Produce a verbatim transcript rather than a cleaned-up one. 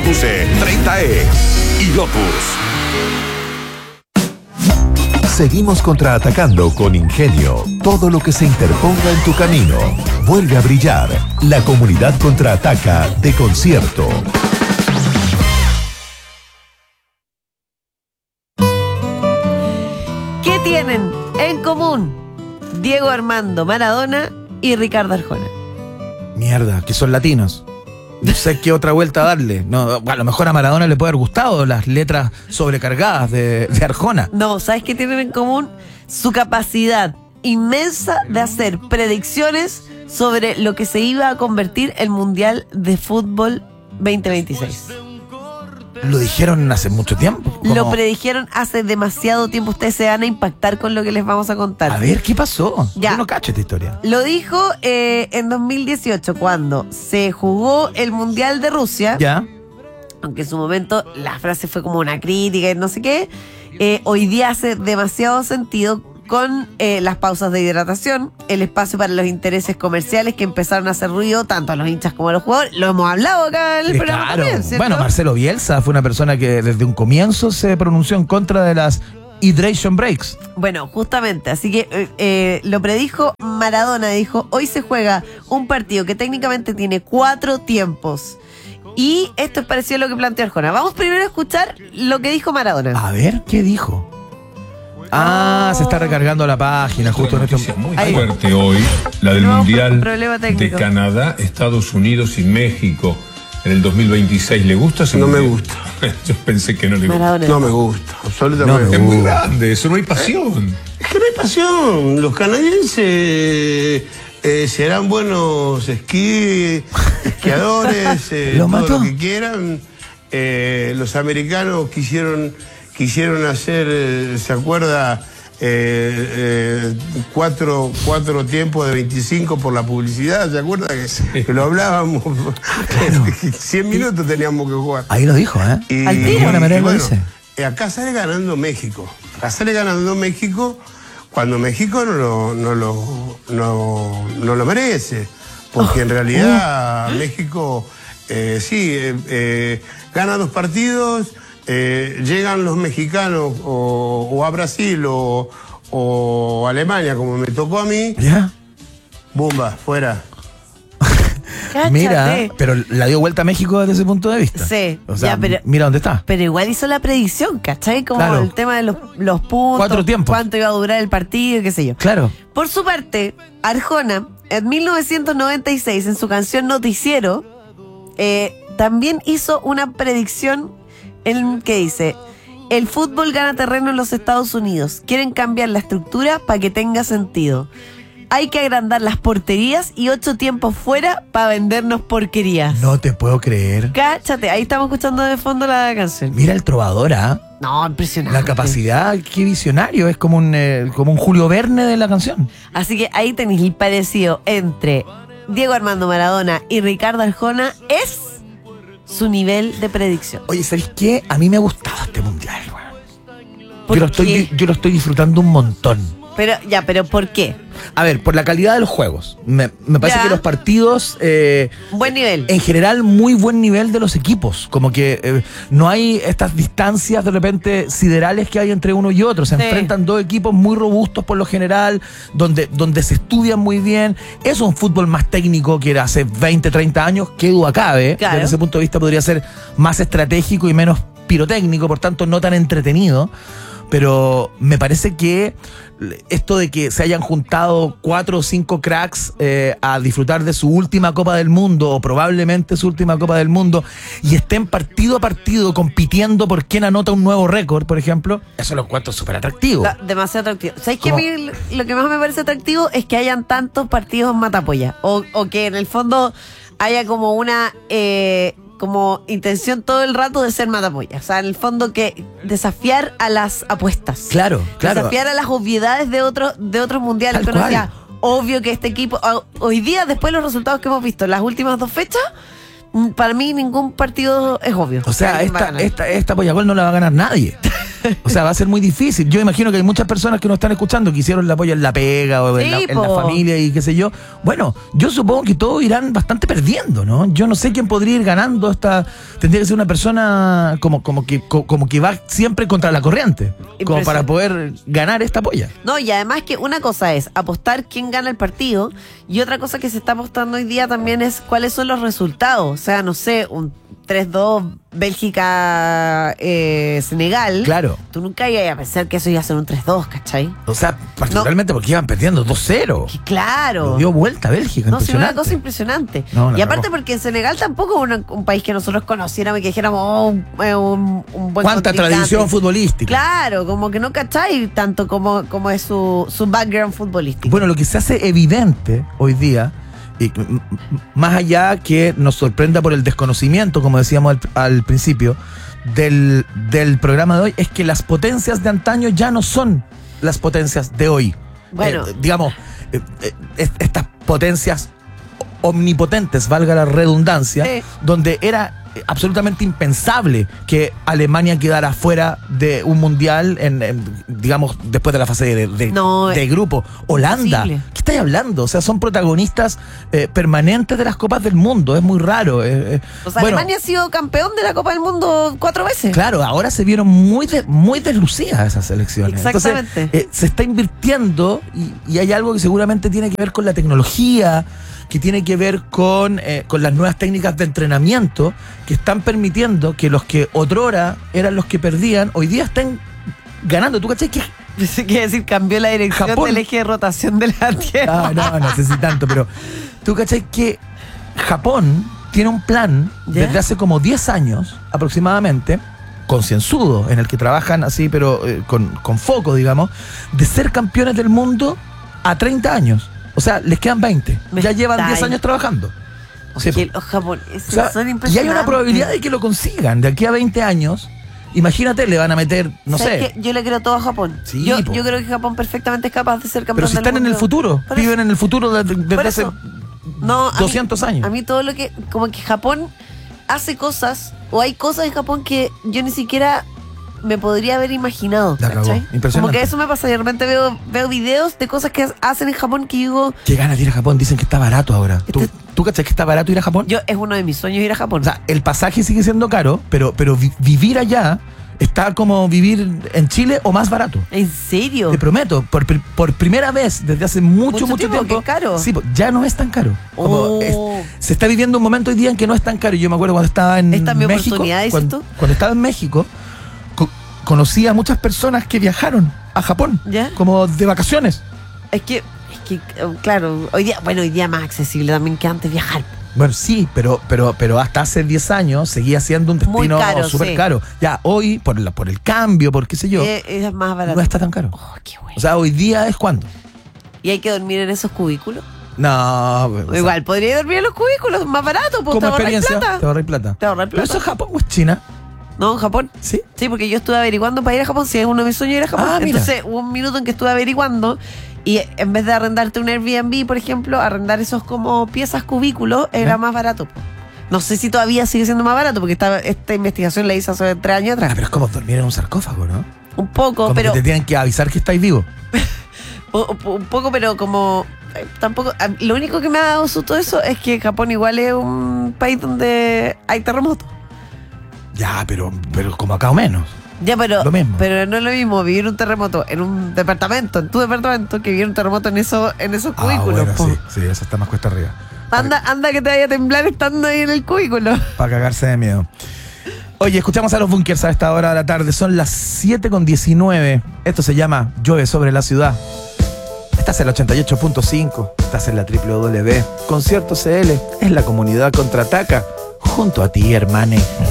conduce treinta E y Lotus. Seguimos contraatacando con ingenio todo lo que se interponga en tu camino. Vuelve a brillar. La comunidad contraataca de concierto. ¿Qué tienen en común Diego Armando Maradona y Ricardo Arjona? Mierda, que son latinos. No sé qué otra vuelta darle. No, a lo mejor a Maradona le puede haber gustado las letras sobrecargadas de, de Arjona. No, ¿sabes qué tienen en común? Su capacidad inmensa de hacer predicciones sobre lo que se iba a convertir el Mundial de Fútbol veinte veintiséis. Lo dijeron hace mucho tiempo. Como... Lo predijeron hace demasiado tiempo. Ustedes se van a impactar con lo que les vamos a contar. A ver, ¿qué pasó? Ya. Yo no cacho esta historia. Lo dijo eh, en dos mil dieciocho, cuando se jugó el Mundial de Rusia. Ya. Aunque en su momento la frase fue como una crítica y no sé qué. Eh, hoy día hace demasiado sentido con eh, las pausas de hidratación, el espacio para los intereses comerciales que empezaron a hacer ruido tanto a los hinchas como a los jugadores. Lo hemos hablado acá en el Sí, programa claro. también, ¿cierto? Bueno, Marcelo Bielsa fue una persona que desde un comienzo se pronunció en contra de las hydration breaks. Bueno, justamente, así que eh, eh, lo predijo Maradona, dijo, hoy se juega un partido que técnicamente tiene cuatro tiempos. Y esto es parecido a lo que planteó Arjona. Vamos primero a escuchar lo que dijo Maradona. A ver, ¿qué dijo? Ah, se está recargando la página justo en este Muy Ahí. fuerte hoy, la del No, Mundial problema de técnico. Canadá, Estados Unidos y México en el dos mil veintiséis. ¿Le gusta ese No me mundial? gusta. Yo pensé que no le gusta. Maradona. No me gusta, absolutamente. Es muy grande, eso no hay pasión. Es que no hay pasión. Los canadienses eh, serán buenos esquí, esquiadores, eh, ¿Lo todo mató? lo que quieran. Eh, los americanos quisieron, quisieron hacer, eh, ¿se acuerda? Eh, eh, cuatro, cuatro tiempos de veinticinco por la publicidad, ¿se acuerda? Que, que lo hablábamos. cien minutos teníamos que jugar. Ahí lo dijo, ¿eh? Y, Al tiro. y Buena manera lo bueno, dice. eh, acá sale ganando México. Acá sale ganando México cuando México no lo, no lo, no, no lo merece. Porque en realidad México, eh, sí, eh, eh, gana dos partidos, eh, llegan los mexicanos o, o a Brasil o, o Alemania, como me tocó a mí, ¿Ya? ¡bumba! Fuera. Cáchate. Mira, pero la dio vuelta a México desde ese punto de vista. Sí, O sea, ya, pero- mira dónde está. Pero igual hizo la predicción, ¿cachai? Como Claro. el tema de los, los puntos, Cuatro tiempos. cuánto iba a durar el partido, qué sé yo. Claro. Por su parte, Arjona, en mil novecientos noventa y seis, en su canción Noticiero, eh, también hizo una predicción en que dice: el fútbol gana terreno en los Estados Unidos. Quieren cambiar la estructura para que tenga sentido. Hay que agrandar las porterías y ocho tiempos fuera para vendernos porquerías. No te puedo creer. Cáchate, ahí estamos escuchando de fondo la canción. Mira el trovador, ¿ah? No, impresionante. La capacidad, qué visionario. Es como un, eh, como un Julio Verne de la canción. Así que ahí tenéis el parecido entre Diego Armando Maradona y Ricardo Arjona, es su nivel de predicción. Oye, ¿sabéis qué? A mí me ha gustado este mundial, weón. ¿Por Yo lo, estoy, qué? yo lo estoy disfrutando un montón. Pero, ya, pero ¿por qué? A ver, por la calidad de los juegos. Me, me parece Ya. que los partidos, eh, Buen nivel. en general, muy buen nivel de los equipos. Como que eh, no hay estas distancias de repente siderales que hay entre uno y otro. Se Sí. enfrentan dos equipos muy robustos por lo general, donde, donde se estudian muy bien. Es un fútbol más técnico que era hace veinte, treinta años, que duda cabe. Claro. Desde ese punto de vista podría ser más estratégico y menos pirotécnico, por tanto no tan entretenido. Pero me parece que esto de que se hayan juntado cuatro o cinco cracks eh, a disfrutar de su última Copa del Mundo, o probablemente su última Copa del Mundo, y estén partido a partido compitiendo por quién anota un nuevo récord, por ejemplo, eso lo encuentro súper atractivo. La- demasiado atractivo. ¿Sabes qué? A ¿Cómo? mí lo que más me parece atractivo es que hayan tantos partidos matapolla. O, o que en el fondo haya como una eh, como intención todo el rato de ser matapolla. O sea, en el fondo que desafiar a las apuestas. Claro, claro. Desafiar a las obviedades de otros de otros mundiales. Tal Que uno cual. decía, obvio que este equipo, ah, hoy día, después de los resultados que hemos visto en las últimas dos fechas, mm, para mí ningún partido es obvio. O sea, ¿Quién va a esta, ganar? esta, esta Pollagol no la va a ganar nadie. O sea, va a ser muy difícil. Yo imagino que hay muchas personas que nos están escuchando que hicieron el apoyo en la pega o en, Sí, la, en la po. familia y qué sé yo. Bueno, yo supongo que todos irán bastante perdiendo, ¿no? Yo no sé quién podría ir ganando esta... Tendría que ser una persona como, como, que, co- como que va siempre contra la corriente, como para poder ganar esta polla. No, y además que una cosa es apostar quién gana el partido y otra cosa que se está apostando hoy día también es cuáles son los resultados. O sea, no sé, un tres dos Bélgica eh, Senegal. Claro. Tú nunca ibas a pensar que eso iba a ser un tres dos, ¿cachai? O sea, particularmente porque iban perdiendo dos cero. Que claro. Lo dio vuelta a Bélgica, No, sí, una impresionante. cosa impresionante. No, la y aparte cagó. porque en Senegal tampoco es un, un país que nosotros conociéramos y que dijéramos, oh, un, eh, un, un buen ¿Cuánta contrincante. tradición futbolística? Claro, como que no cachai tanto como, como es su, su background futbolístico. Bueno, lo que se hace evidente hoy día, y m- m- más allá que nos sorprenda por el desconocimiento, como decíamos al, al principio, del, del programa de hoy, es que las potencias de antaño ya no son las potencias de hoy. Bueno. Eh, digamos, eh, eh, est- estas potencias omnipotentes, valga la redundancia, Sí. donde era eh, absolutamente impensable que Alemania quedara fuera de un mundial, en, en, digamos, después de la fase de, de, No, de grupo. Holanda, imposible. ¿qué estáis hablando? O sea, son protagonistas eh, permanentes de las copas del mundo, es muy raro. eh, eh. O sea, Bueno, Alemania ha sido campeón de la Copa del Mundo cuatro veces. claro, ahora se vieron muy de- muy deslucidas esas elecciones. Exactamente. Entonces, eh, se está invirtiendo y, y hay algo que seguramente tiene que ver con la tecnología, que tiene que ver con, eh, con las nuevas técnicas de entrenamiento que están permitiendo que los que otrora eran los que perdían, hoy día estén ganando. ¿Tú cachai que Quiere decir, cambió la dirección Japón. del eje de rotación de la Tierra. Ah, no, no sé si tanto, pero tú cachai que Japón tiene un plan ¿Ya? desde hace como diez años aproximadamente, concienzudo, en el que trabajan así, pero eh, con, con foco, digamos, de ser campeones del mundo a treinta años. O sea, les quedan veinte. Me Ya llevan diez estáis. años trabajando. Sí, Que po. los japoneses O sea, son y hay impresionantes. una probabilidad de que lo consigan de aquí a veinte años. Imagínate, le van a meter, no ¿Sabes sé. qué? Yo le creo todo a Japón. Sí, yo, po. yo creo que Japón perfectamente es capaz de ser campeón Pero si del están en el mundo. futuro, Por viven eso. en el futuro desde, desde Por hace eso. No, a mí- doscientos años. A mí todo lo que, como que Japón hace cosas, o hay cosas en Japón que yo ni siquiera me podría haber imaginado. La cagó. ¿cachai? Impresionante. Como que eso me pasa, y de repente veo, veo videos de cosas que hacen en Japón que digo, Qué ganas de ir a Japón, dicen que está barato ahora. ¿Tú, Este- ¿tú cachai que está barato ir a Japón? yo es uno de mis sueños ir a Japón. O sea, el pasaje sigue siendo caro, pero, pero vi- vivir allá está como vivir en Chile o más barato. ¿En serio? Te prometo, por, pri- por primera vez desde hace mucho, Mucho mucho, tiempo, tiempo. que es caro. Sí, po, ya no es tan caro. Como Oh. es- se está viviendo un momento hoy día en que no es tan caro. Yo me acuerdo cuando estaba en ¿Esta es mi México. oportunidad, dices cuando, tú? cuando estaba en México, co- conocí a muchas personas que viajaron a Japón, ¿Ya? como de vacaciones. Es que, es que, eh, claro, hoy día, bueno, hoy día más accesible también que antes viajar. Bueno, sí, pero, pero, pero hasta hace diez años seguía siendo un Muy destino caro, súper sí. caro. Ya, hoy, por, la, por el cambio, por qué sé yo, Eh, es más barato. no está tan caro. Oh, qué bueno. O sea, hoy día es cuando. ¿Y hay que dormir en esos cubículos? No, o sea, Igual, podría dormir en los cubículos, más barato, pues te como ahorras experiencia, plata. te ahorras plata. Te ahorras Pero plata. eso es Japón o es China, No, en Japón. ¿sí? Sí, porque yo estuve averiguando para ir a Japón, si es uno de mis sueños ir a Japón. Ah, mira. Entonces hubo un minuto en que estuve averiguando y en vez de arrendarte un Airbnb, por ejemplo, arrendar esos como piezas cubículos era ¿Ya? más barato. po. No sé si todavía sigue siendo más barato, porque esta, esta investigación la hice hace tres años Ah, atrás. pero es como dormir en un sarcófago, ¿no? Un poco, Como pero que te tienen que avisar que estáis vivos. u- u- un poco, pero como eh, tampoco. a- Lo único que me ha dado susto de eso es que Japón igual es un país donde hay terremotos. Ya, pero, pero como acá o menos. Ya, pero, Lo mismo. pero no es lo mismo vivir un terremoto en un departamento, en tu departamento, que vivir un terremoto en eso, en esos Ah, cubículos. bueno, po. sí, sí, eso está más cuesta arriba. Anda, anda que te vaya a temblar estando ahí en el cubículo. Para cagarse de miedo. Oye, escuchamos a los bunkers a esta hora de la tarde. Son las siete con diecinueve. Esto se llama Llueve sobre la ciudad. Estás en la ochenta y ocho punto cinco. Estás en la doble u doble u doble u. Concierto C L. Es la comunidad contraataca. Junto a ti, hermane.